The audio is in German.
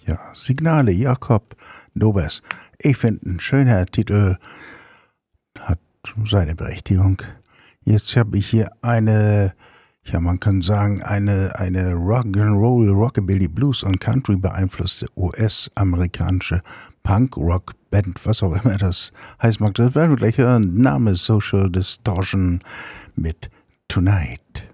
Signale, Jakob Dobes. Ich finde, ein schöner Titel hat seine Berechtigung. Jetzt habe ich hier eine, man kann sagen, eine Rock'n'Roll, Rockabilly, Blues und Country beeinflusste US-amerikanische Punk-Rock-Band, was auch immer das heißt mag. Das werden wir gleich hören. Name Social Distortion mit Tonight.